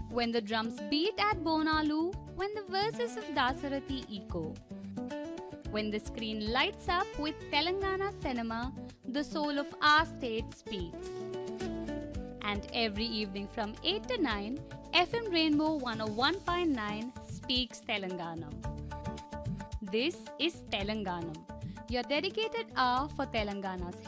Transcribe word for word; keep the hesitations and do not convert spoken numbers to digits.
When the drums beat at Bonalu, when the verses of Dasarathi echo, when the screen lights up with Telangana cinema, the soul of our state speaks. And every evening from eight to nine, F M Rainbow one oh one point nine speaks Telanganam. This is Telanganam, your dedicated hour for Telangana's